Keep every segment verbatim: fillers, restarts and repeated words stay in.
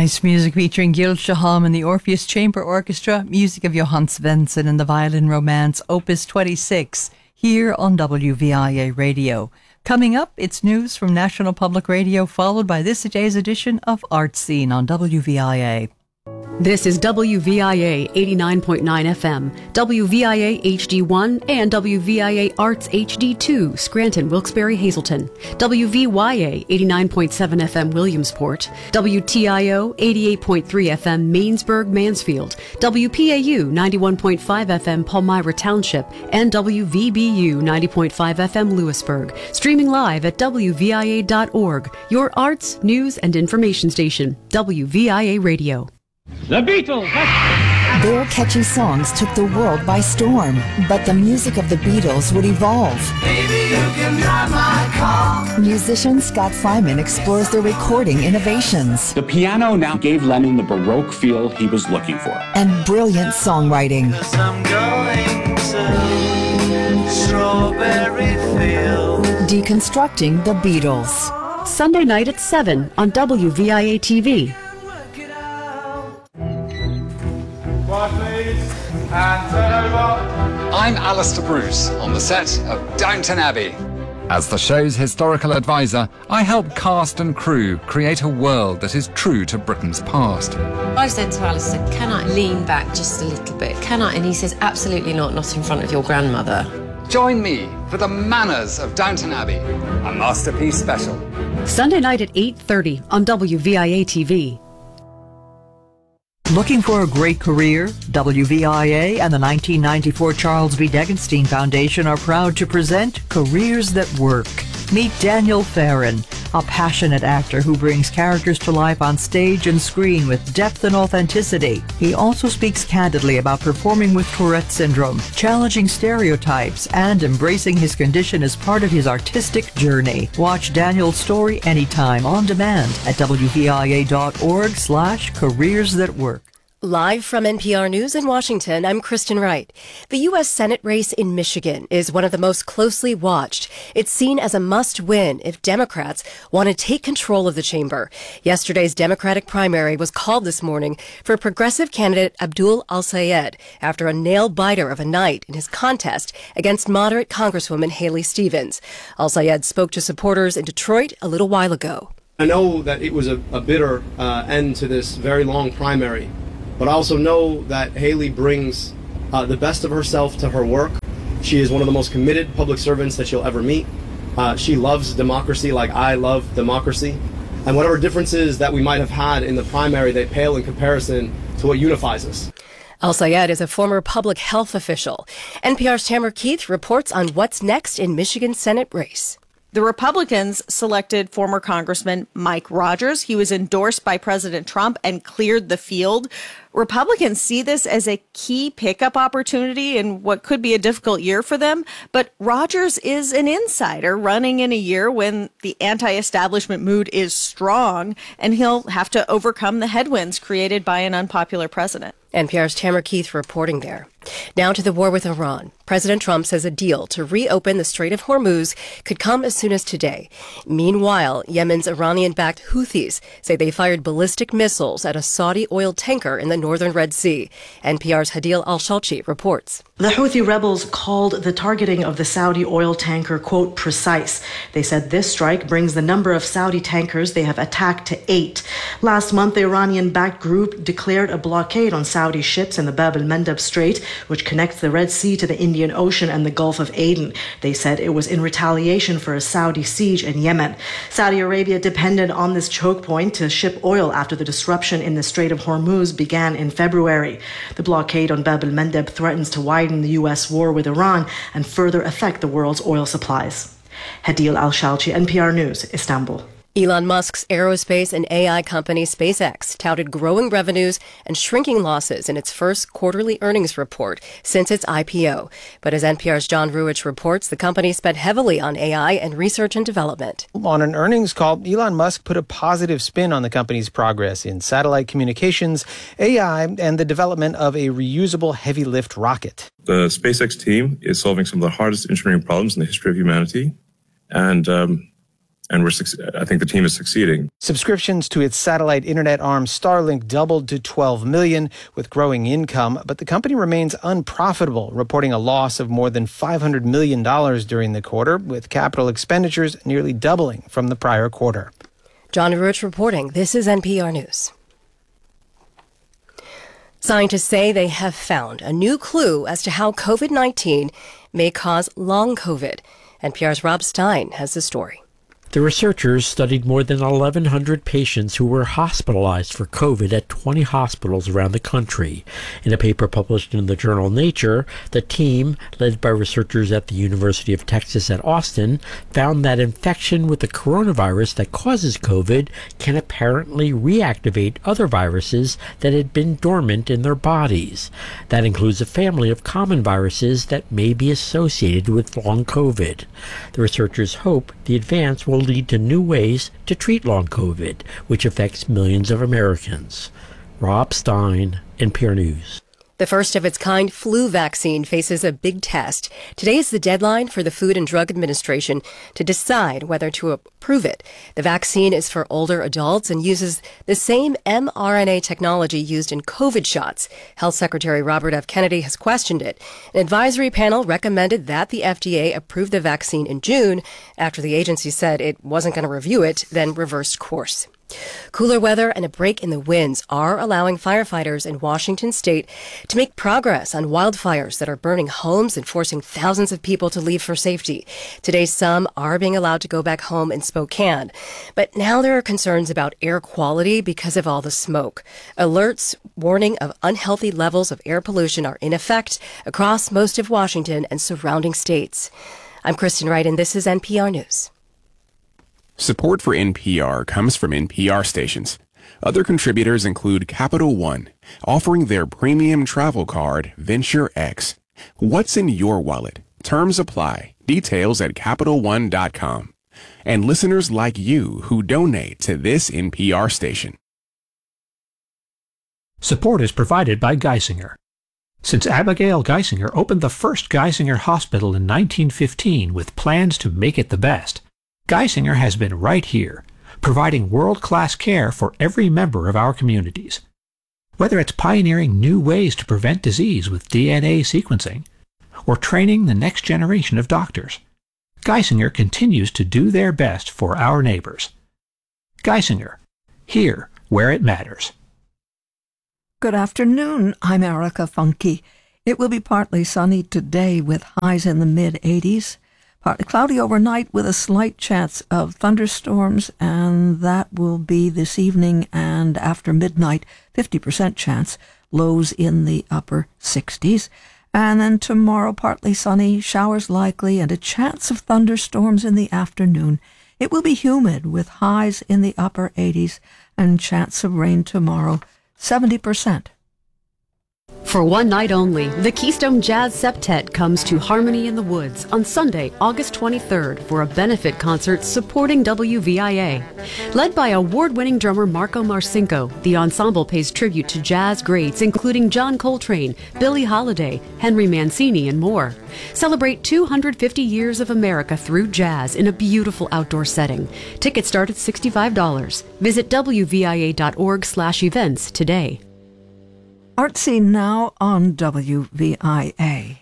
Nice music featuring Gil Shaham and the Orpheus Chamber Orchestra, music of Johann Svensson and the Violin Romance, Opus twenty-six, here on W V I A Radio. Coming up, it's news from National Public Radio, followed by this day's edition of Art Scene on W V I A. This is W V I A eighty-nine point nine F M, W V I A H D one, and W V I A Arts H D two, Scranton, Wilkes-Barre, Hazleton, W V Y A eighty-nine point seven F M, Williamsport, W T I O eighty-eight point three F M, Mainsburg, Mansfield, W P A U ninety-one point five F M, Palmyra Township, and W V B U ninety point five F M, Lewisburg. Streaming live at W V I A dot org, your arts, news, and information station, W V I A Radio. The Beatles! Their catchy songs took the world by storm, but the music of the Beatles would evolve. Baby, you can drive my car. Musician Scott Fineman explores their recording innovations. The piano now gave Lennon the Baroque feel he was looking for. And brilliant songwriting. Yes, I'm going to Strawberry Field. Deconstructing the Beatles. Sunday night at seven on W V I A T V. And turn over. I'm Alistair Bruce on the set of Downton Abbey. As the show's historical advisor, I help cast and crew create a world that is true to Britain's past. I said to Alistair, can I lean back just a little bit? Can I? And he says, absolutely not, not in front of your grandmother. Join me for the manners of Downton Abbey, a masterpiece special. Sunday night at eight thirty on W V I A T V. Looking for a great career? W V I A and the nineteen ninety-four Charles B. Degenstein Foundation are proud to present Careers That Work. Meet Daniel Farron, a passionate actor who brings characters to life on stage and screen with depth and authenticity. He also speaks candidly about performing with Tourette syndrome, challenging stereotypes, and embracing his condition as part of his artistic journey. Watch Daniel's story anytime on demand at W V I A dot org slash careers that work. Live from N P R News in Washington, I'm Kristen Wright. The U S Senate race in Michigan is one of the most closely watched. It's seen as a must-win if Democrats want to take control of the chamber. Yesterday's Democratic primary was called this morning for progressive candidate Abdul Al-Sayed after a nail-biter of a night in his contest against moderate Congresswoman Haley Stevens. Al-Sayed spoke to supporters in Detroit a little while ago. I know that it was a, a bitter uh, end to this very long primary. But I also know that Haley brings uh, the best of herself to her work. She is one of the most committed public servants that you'll ever meet. Uh, she loves democracy like I love democracy. And whatever differences that we might have had in the primary, they pale in comparison to what unifies us. Al-Sayed is a former public health official. N P R's Tamara Keith reports on what's next in Michigan's Senate race. The Republicans selected former Congressman Mike Rogers. He was endorsed by President Trump and cleared the field. Republicans see this as a key pickup opportunity in what could be a difficult year for them. But Rogers is an insider running in a year when the anti-establishment mood is strong, and he'll have to overcome the headwinds created by an unpopular president. N P R's Tamara Keith reporting there. Now to the war with Iran. President Trump says a deal to reopen the Strait of Hormuz could come as soon as today. Meanwhile, Yemen's Iranian-backed Houthis say they fired ballistic missiles at a Saudi oil tanker in the northern Red Sea. N P R's Hadil Al-Shalchi reports. The Houthi rebels called the targeting of the Saudi oil tanker, quote, precise. They said this strike brings the number of Saudi tankers they have attacked to eight. Last month, the Iranian-backed group declared a blockade on Saudi ships in the Bab el-Mandeb Strait, which connects the Red Sea to the Indian Ocean and the Gulf of Aden. They said it was in retaliation for a Saudi siege in Yemen. Saudi Arabia depended on this choke point to ship oil after the disruption in the Strait of Hormuz began in February. The blockade on Bab el-Mandeb threatens to widen the U S war with Iran and further affect the world's oil supplies. Hadil Al-Shalchi, N P R News, Istanbul. Elon Musk's aerospace and A I company SpaceX touted growing revenues and shrinking losses in its first quarterly earnings report since its I P O. But as N P R's John Ruwitch reports, the company spent heavily on A I and research and development. On an earnings call, Elon Musk put a positive spin on the company's progress in satellite communications, A I, and the development of a reusable heavy-lift rocket. The SpaceX team is solving some of the hardest engineering problems in the history of humanity. And... Um, and we're I think the team is succeeding. Subscriptions to its satellite internet arm Starlink doubled to twelve million with growing income, but the company remains unprofitable, reporting a loss of more than five hundred million dollars during the quarter, with capital expenditures nearly doubling from the prior quarter. John Rich reporting. This is N P R News. Scientists say they have found a new clue as to how COVID nineteen may cause long COVID. N P R's Rob Stein has the story. The researchers studied more than eleven hundred patients who were hospitalized for COVID at twenty hospitals around the country. In a paper published in the journal Nature, the team, led by researchers at the University of Texas at Austin, found that infection with the coronavirus that causes COVID can apparently reactivate other viruses that had been dormant in their bodies. That includes a family of common viruses that may be associated with long COVID. The researchers hope the advance will lead to new ways to treat long COVID, which affects millions of Americans. Rob Stein, N P R News. The first of its kind flu vaccine faces a big test. Today is the deadline for the Food and Drug Administration to decide whether to approve it. The vaccine is for older adults and uses the same mRNA technology used in COVID shots. Health Secretary Robert F. Kennedy has questioned it. An advisory panel recommended that the F D A approve the vaccine in June after the agency said it wasn't going to review it, then reversed course. Cooler weather and a break in the winds are allowing firefighters in Washington state to make progress on wildfires that are burning homes and forcing thousands of people to leave for safety. Today, some are being allowed to go back home in Spokane. But now there are concerns about air quality because of all the smoke. Alerts warning of unhealthy levels of air pollution are in effect across most of Washington and surrounding states. I'm Kristen Wright, and this is N P R News. Support for N P R comes from N P R stations. Other contributors include Capital One, offering their premium travel card, Venture X. What's in your wallet? Terms apply. Details at Capital One dot com. And listeners like you who donate to this N P R station. Support is provided by Geisinger. Since Abigail Geisinger opened the first Geisinger Hospital in nineteen fifteen with plans to make it the best, Geisinger has been right here, providing world-class care for every member of our communities. Whether it's pioneering new ways to prevent disease with D N A sequencing, or training the next generation of doctors, Geisinger continues to do their best for our neighbors. Geisinger, here where it matters. Good afternoon, I'm Erica Funke. It will be partly sunny today with highs in the mid-eighties. Partly cloudy overnight with a slight chance of thunderstorms, and that will be this evening and after midnight, fifty percent chance, lows in the upper sixties. And then tomorrow, partly sunny, showers likely, and a chance of thunderstorms in the afternoon. It will be humid with highs in the upper eighties and chance of rain tomorrow, seventy percent. For one night only, the Keystone Jazz Septet comes to Harmony in the Woods on Sunday, August twenty-third for a benefit concert supporting W V I A. Led by award-winning drummer Marco Marcinko, the ensemble pays tribute to jazz greats including John Coltrane, Billie Holiday, Henry Mancini, and more. Celebrate two hundred fifty years of America through jazz in a beautiful outdoor setting. Tickets start at sixty-five dollars. Visit W V I A dot org slash events today. Artsy now on W V I A.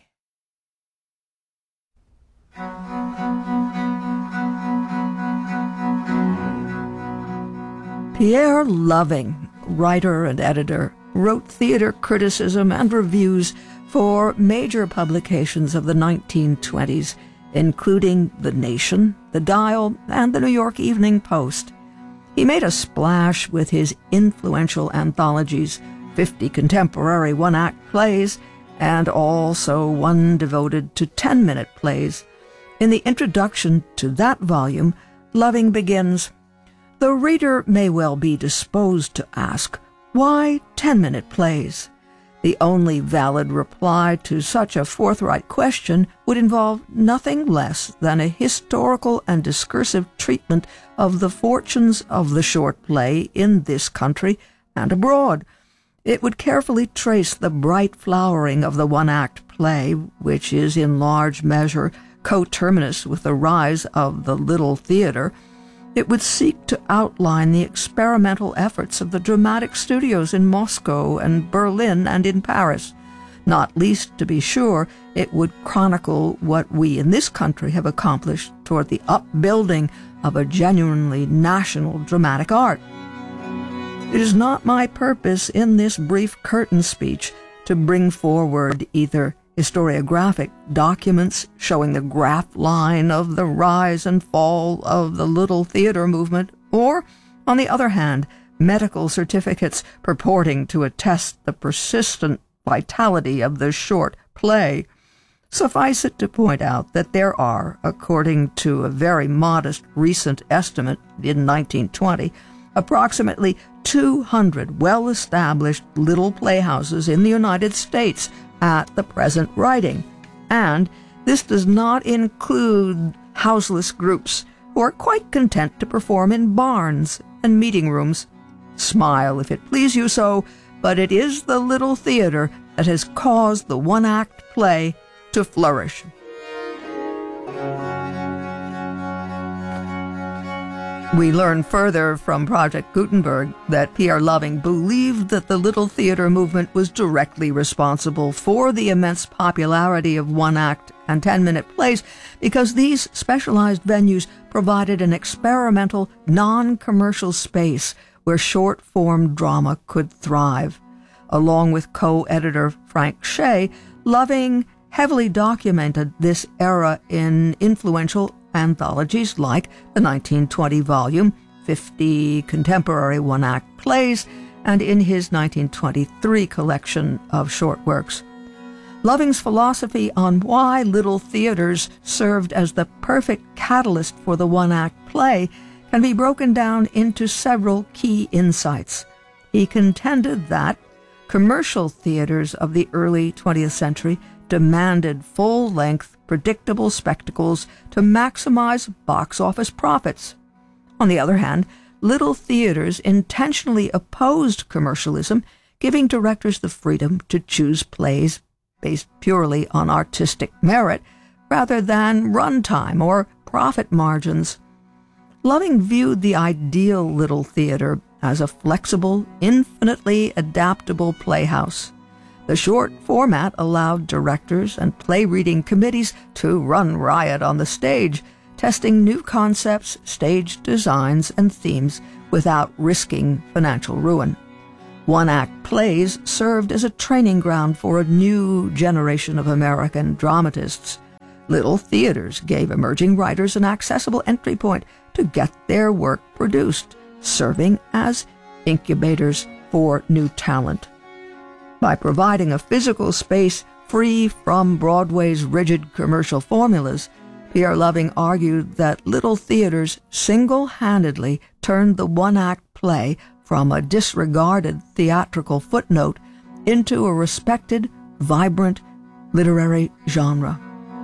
Pierre Loving, writer and editor, wrote theater criticism and reviews for major publications of the nineteen twenties, including The Nation, The Dial, and the New York Evening Post. He made a splash with his influential anthologies, fifty contemporary one-act plays, and also one devoted to ten-minute plays. In the introduction to that volume, Loving begins, "The reader may well be disposed to ask, why ten-minute plays? The only valid reply to such a forthright question would involve nothing less than a historical and discursive treatment of the fortunes of the short play in this country and abroad. It would carefully trace the bright flowering of the one-act play, which is in large measure coterminous with the rise of the little theater, It would seek to outline the experimental efforts of the dramatic studios in Moscow and Berlin and in Paris. Not least, to be sure, it would chronicle what we in this country have accomplished toward the upbuilding of a genuinely national dramatic art. It is not my purpose in this brief curtain speech to bring forward either historiographic documents showing the graph line of the rise and fall of the Little Theater movement, or, on the other hand, medical certificates purporting to attest the persistent vitality of the short play. Suffice it to point out that there are, according to a very modest recent estimate in nineteen twenty, approximately two hundred well-established little playhouses in the United States at the present writing, and this does not include houseless groups who are quite content to perform in barns and meeting rooms. Smile if it please you so, but it is the Little Theater that has caused the one-act play to flourish. We learn further from Project Gutenberg that Pierre Loving believed that the Little Theater movement was directly responsible for the immense popularity of one-act and ten-minute plays because these specialized venues provided an experimental, non-commercial space where short-form drama could thrive. Along with co-editor Frank Shea, Loving heavily documented this era in influential anthologies like the nineteen twenty volume, fifty Contemporary One-Act Plays, and in his nineteen twenty-three collection of short works. Loving's philosophy on why little theaters served as the perfect catalyst for the one-act play can be broken down into several key insights. He contended that commercial theaters of the early twentieth century demanded full-length, predictable spectacles to maximize box office profits. On the other hand, little theaters intentionally opposed commercialism, giving directors the freedom to choose plays based purely on artistic merit rather than runtime or profit margins. Loving viewed the ideal little theater as a flexible, infinitely adaptable playhouse. The short format allowed directors and play-reading committees to run riot on the stage, testing new concepts, stage designs, and themes without risking financial ruin. One-act plays served as a training ground for a new generation of American dramatists. Little theaters gave emerging writers an accessible entry point to get their work produced, serving as incubators for new talent. By providing a physical space free from Broadway's rigid commercial formulas, Pierre Loving argued that little theaters single-handedly turned the one-act play from a disregarded theatrical footnote into a respected, vibrant literary genre.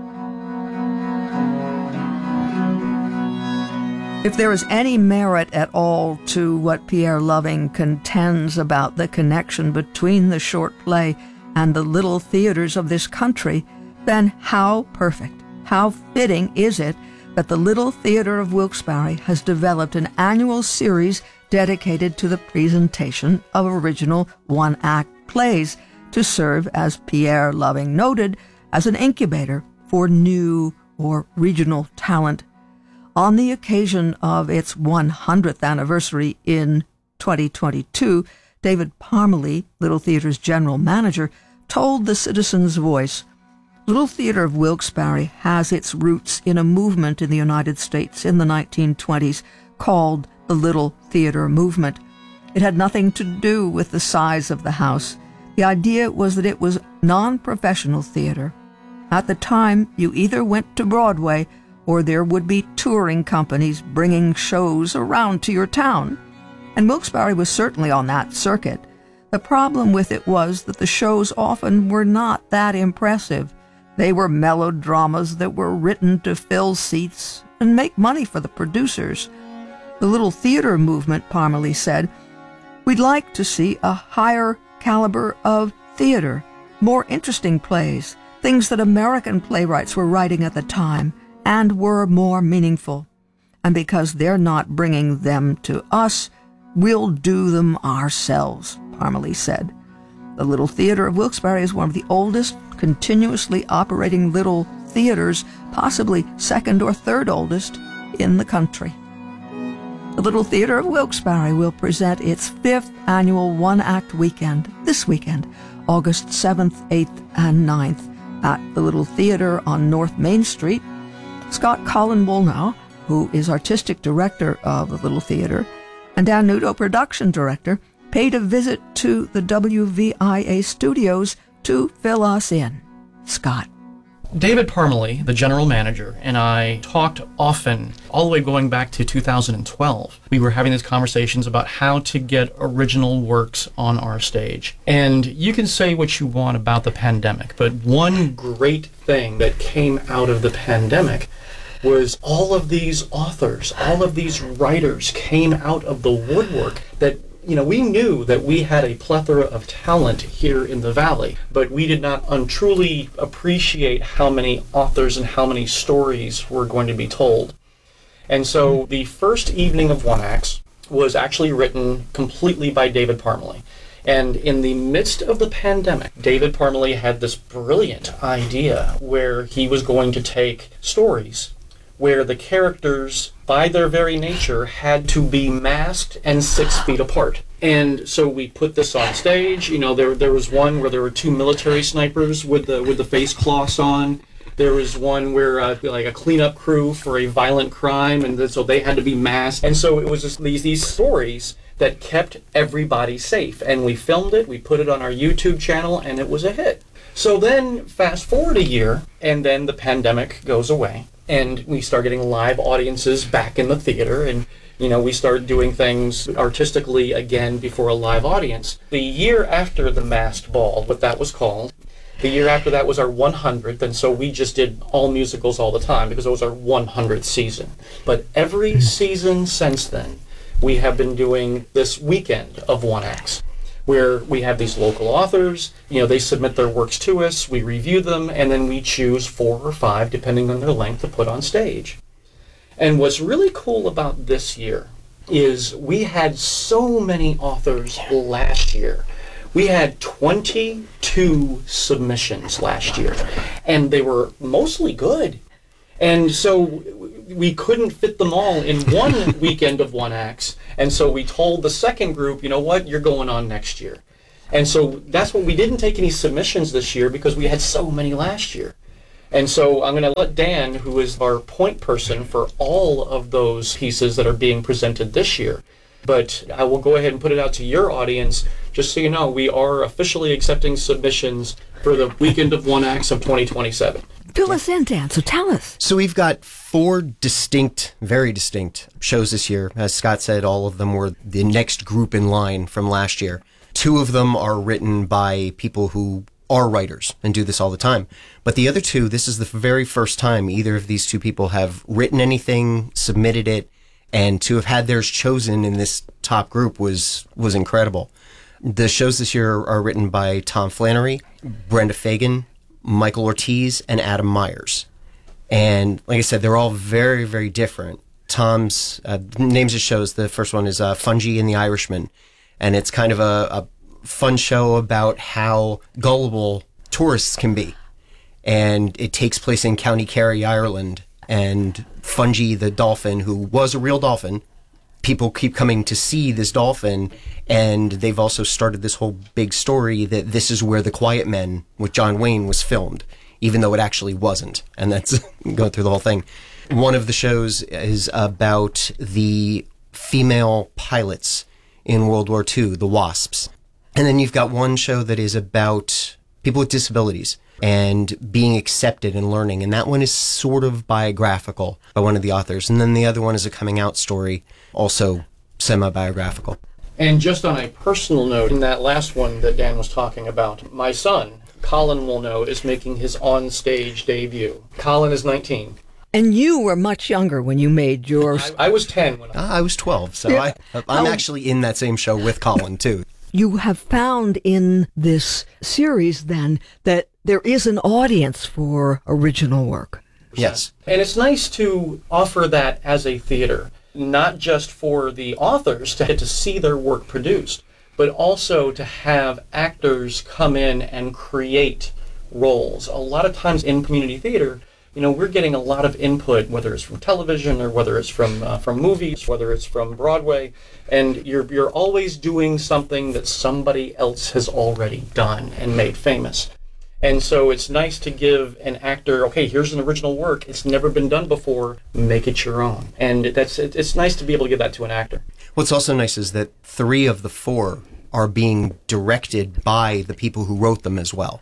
If there is any merit at all to what Pierre Loving contends about the connection between the short play and the little theaters of this country, then how perfect, how fitting is it that the Little Theater of Wilkes-Barre has developed an annual series dedicated to the presentation of original one-act plays to serve, as Pierre Loving noted, as an incubator for new or regional talent. On the occasion of its one hundredth anniversary in twenty twenty-two, David Parmalee, Little Theater's general manager, told the Citizen's Voice, Little Theater of Wilkes-Barre has its roots in a movement in the United States in the nineteen twenties called the Little Theater Movement. It had nothing to do with the size of the house. The idea was that it was non-professional theater. At the time, you either went to Broadway or there would be touring companies bringing shows around to your town. And Wilkes-Barre was certainly on that circuit. The problem with it was that the shows often were not that impressive. They were melodramas that were written to fill seats and make money for the producers. The Little Theater movement, Parmalee said, we'd like to see a higher caliber of theater, more interesting plays, things that American playwrights were writing at the time, and were more meaningful. and because they're not bringing them to us, we'll do them ourselves, Parmalee said. The Little Theatre of Wilkes-Barre is one of the oldest continuously operating little theaters, possibly second or third oldest in the country. The Little Theatre of Wilkes-Barre will present its fifth annual one-act weekend this weekend, August seventh, eighth, and ninth, at the Little Theatre on North Main Street. Scott Colin Woolnow, who is artistic director of the Little Theatre, and Dan Nudo, production director, paid a visit to the W V I A studios to fill us in. Scott. David Parmalee, the general manager, and I talked often, all the way going back to two thousand twelve. We were having these conversations about how to get original works on our stage. And you can say what you want about the pandemic, but one great thing that came out of the pandemic was all of these authors, all of these writers came out of the woodwork that, you know, we knew that we had a plethora of talent here in the Valley, but we did not un- truly appreciate how many authors and how many stories were going to be told. And so the first evening of One Acts was actually written completely by David Parmalee. And in the midst of the pandemic, David Parmalee had this brilliant idea where he was going to take stories where the characters, by their very nature, had to be masked and six feet apart. And so we put this on stage. You know, there there was one where there were two military snipers with the with the face cloths on. There was one where uh, like a cleanup crew for a violent crime, and then, so they had to be masked. And so it was just these these stories that kept everybody safe. And we filmed it, we put it on our YouTube channel, and it was a hit. So then fast forward a year, and then the pandemic goes away. And we start getting live audiences back in the theater, and you know we start doing things artistically again before a live audience. The year after the Masked Ball, what that was called, the year after that was our one hundredth, and so we just did all musicals all the time because it was our one hundredth season. But every season since then, we have been doing this weekend of one acts, where we have these local authors, you know, they submit their works to us, we review them, and then we choose four or five, depending on their length, to put on stage. And what's really cool about this year is we had so many authors last year. We had twenty-two submissions last year, and they were mostly good. And so we couldn't fit them all in one weekend of one acts. And so we told the second group, you know what, you're going on next year. And so that's what we didn't take any submissions this year because we had so many last year. And so I'm going to let Dan, who is our point person for all of those pieces that are being presented this year. But I will go ahead and put it out to your audience, just so you know, we are officially accepting submissions for the weekend of one acts of twenty twenty-seven. Fill us in, Dan, so tell us. So we've got four distinct, very distinct shows this year. As Scott said, all of them were the next group in line from last year. Two of them are written by people who are writers and do this all the time. But the other two, this is the very first time either of these two people have written anything, submitted it, and to have had theirs chosen in this top group was was incredible. The shows this year are written by Tom Flannery, Brenda Fagan, Michael Ortiz, and Adam Myers. And like I said, they're all very, very different. Tom's uh, names of shows, the first one is uh, Fungi and the Irishman. And it's kind of a, a fun show about how gullible tourists can be. And it takes place in County Kerry, Ireland. And Fungi, the dolphin, who was a real dolphin, people keep coming to see this dolphin, and they've also started this whole big story that this is where The Quiet Men with John Wayne was filmed, even though it actually wasn't. And that's going through the whole thing. One of the shows is about the female pilots in World War Two, the WASPs. And then you've got one show that is about people with disabilities and being accepted and learning. And that one is sort of biographical by one of the authors. And then the other one is a coming out story, also semi-biographical. And just on a personal note, in that last one that Dan was talking about, my son, Colin Woolnow, is making his on-stage debut. Colin is nineteen. And you were much younger when you made yours. I, I was ten. When I, uh, I was twelve, so yeah. I, I'm oh. actually in that same show with Colin, too. You have found in this series, then, that there is an audience for original work. Yes. And it's nice to offer that as a theater, not just for the authors to get to see their work produced, but also to have actors come in and create roles. A lot of times in community theater, you know, we're getting a lot of input, whether it's from television or whether it's from uh, from movies, whether it's from Broadway, and you're you're always doing something that somebody else has already done and made famous. And so it's nice to give an actor, okay, here's an original work. It's never been done before. Make it your own. And that's it, it's nice to be able to give that to an actor. What's also nice is that three of the four are being directed by the people who wrote them as well.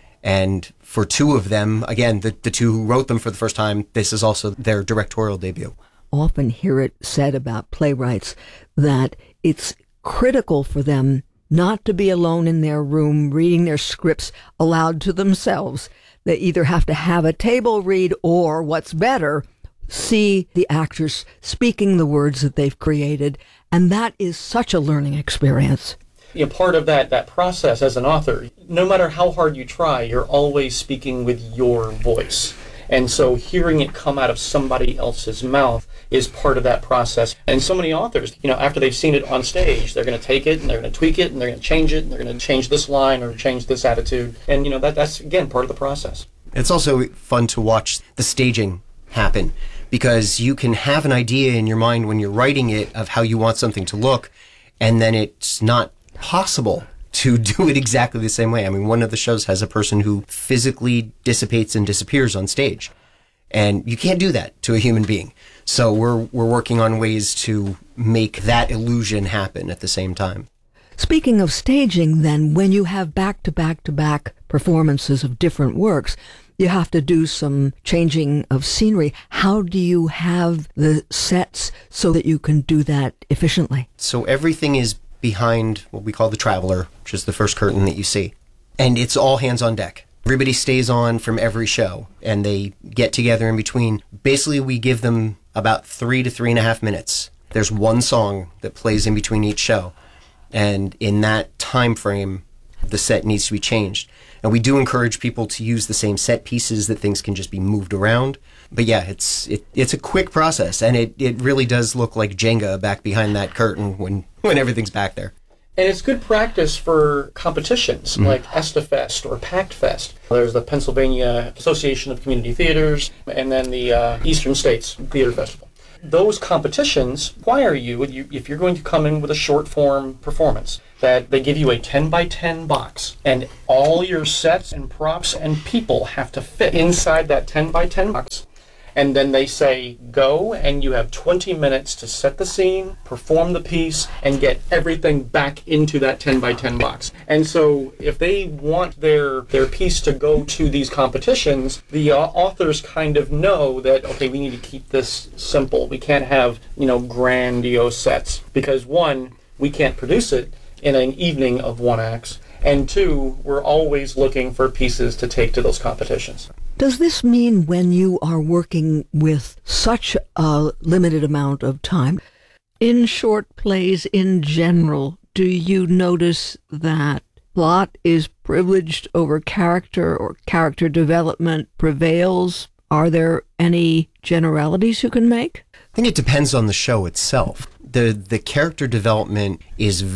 And for two of them, again, the, the two who wrote them for the first time, this is also their directorial debut. Often hear it said about playwrights that it's critical for them not to be alone in their room reading their scripts aloud to themselves. They either have to have a table read or, what's better, see the actors speaking the words that they've created. And that is such a learning experience. You know, part of that, that process as an author, no matter how hard you try, you're always speaking with your voice. And so hearing it come out of somebody else's mouth is part of that process. And so many authors, you know, after they've seen it on stage, they're going to take it and they're going to tweak it and they're going to change it and they're going to change this line or change this attitude. And, you know, that that's, again, part of the process. It's also fun to watch the staging happen because you can have an idea in your mind when you're writing it of how you want something to look, and then it's not possible to do it exactly the same way. I mean, one of the shows has a person who physically dissipates and disappears on stage, and you can't do that to a human being. So we're we're working on ways to make that illusion happen at the same time. Speaking of staging, then, when you have back-to-back-to-back performances of different works, you have to do some changing of scenery. How do you have the sets so that you can do that efficiently? So everything is behind what we call the Traveler, which is the first curtain that you see. And it's all hands on deck. Everybody stays on from every show, and they get together in between. Basically, we give them about three to three and a half minutes. There's one song that plays in between each show. And in that time frame, the set needs to be changed. And we do encourage people to use the same set pieces, that things can just be moved around. But yeah, it's it, it's a quick process, and it, it really does look like Jenga back behind that curtain when, when everything's back there. And it's good practice for competitions mm-hmm. like ESTA-Fest or PACT-Fest. There's the Pennsylvania Association of Community Theaters, and then the uh, Eastern States Theater Festival. Those competitions require you, if you're going to come in with a short-form performance, that they give you a ten by ten box, and all your sets and props and people have to fit inside that ten by ten box. And then they say, go, and you have twenty minutes to set the scene, perform the piece, and get everything back into that ten by ten box. And so if they want their, their piece to go to these competitions, the uh, authors kind of know that, okay, we need to keep this simple. We can't have, you know, grandiose sets. Because one, we can't produce it in an evening of one acts. And two, we're always looking for pieces to take to those competitions. Does this mean when you are working with such a limited amount of time, in short plays in general, do you notice that plot is privileged over character or character development prevails? Are there any generalities you can make? I think it depends on the show itself. The the character development is